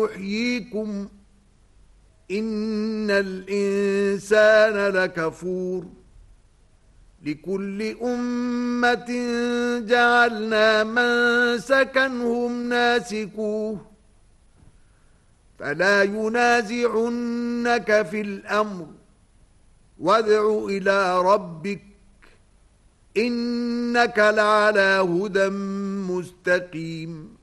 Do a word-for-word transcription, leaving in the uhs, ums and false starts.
يحييكم إن الإنسان لكفور لكل أمة جعلنا منسكا هم ناسكوه فلا ينازعنك في الأمر وادع إلى ربك إنك لعلى هدى مستقيم